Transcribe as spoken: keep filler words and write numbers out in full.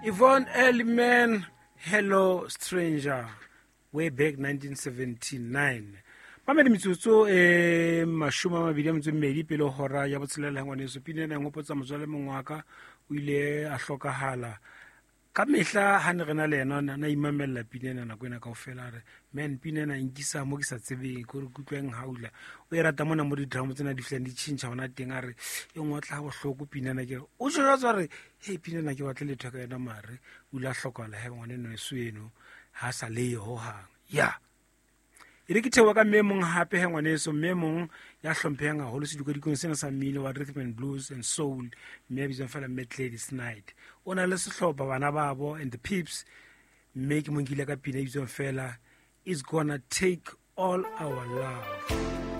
Yvonne Elliman, Hello Stranger, way back nineteen seventy-nine. Mamedi mitsotso e mashoma mabedi a metso e mmedi pele hora ya botshelela ngwaneso pina na ngopotsa motswale mongwaka o ile a hlokahala ka mehla ha ne rena le yena na imamella pina na nako ena kaofela re man pina na inkisa mo ke sa tsebeng go re kutlweng haula o e rata mona mo di drama tsena di flang di tšhintšha hona teng a re e ngotla go hloko pina na ke o tšhoja tswa re hey pina na ke batle letho ka yena mare o la hlokala he ngwane no sueno ha sa le ho hang ya ire ke thewa ka memong hape he ngwaneso memong ya hlompheng haholo sedikodikong sena sa mmino wa rhythm and blues and soul mme a bitswang fela Mad Ladies Night o na le sehlopa bana babo and the Pips mme ke mongile ka pina e bitswang fela It's Gonna Take All Our Love.